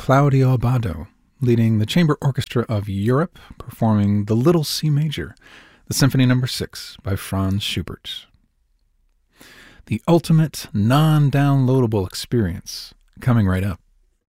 Claudio Abbado, leading the Chamber Orchestra of Europe, performing the Little C Major, the Symphony No. 6 by Franz Schubert. The ultimate non-downloadable experience, coming right up.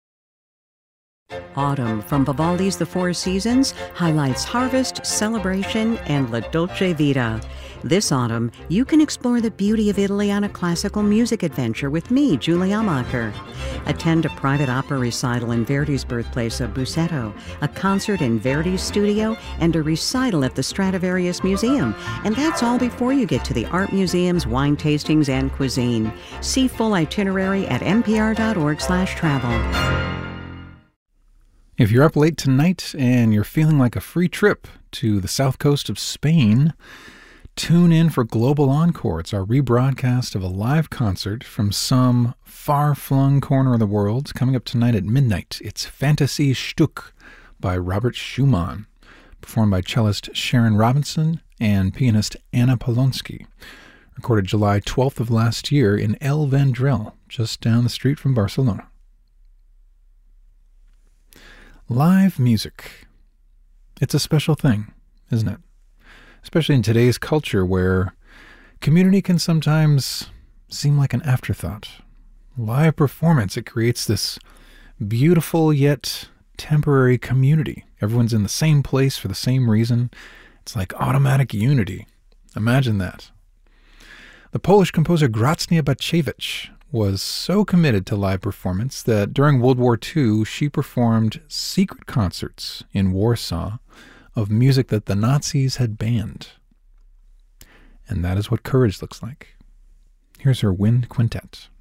Autumn from Vivaldi's The Four Seasons highlights harvest, celebration, and La Dolce Vita. This autumn, you can explore the beauty of Italy on a classical music adventure with me, Julie Amacher. Attend a private opera recital in Verdi's birthplace of Busseto, a concert in Verdi's studio, and a recital at the Stradivarius Museum. And that's all before you get to the art museums, wine tastings, and cuisine. See full itinerary at npr.org/travel. If you're up late tonight and you're feeling like a free trip to the south coast of Spain, tune in for Global Encore. It's our rebroadcast of a live concert from some far-flung corner of the world coming up tonight at midnight. It's Fantasy Stück by Robert Schumann, performed by cellist Sharon Robinson and pianist Anna Polonsky. Recorded July 12th of last year in El Vendrell, just down the street from Barcelona. Live music. It's a special thing, isn't it? Especially in today's culture where community can sometimes seem like an afterthought. Live performance, it creates this beautiful yet temporary community. Everyone's in the same place for the same reason. It's like automatic unity. Imagine that. The Polish composer Grażyna Bacewicz was so committed to live performance that during World War II, she performed secret concerts in Warsaw of music that the Nazis had banned. And that is what courage looks like. Here's her wind quintet.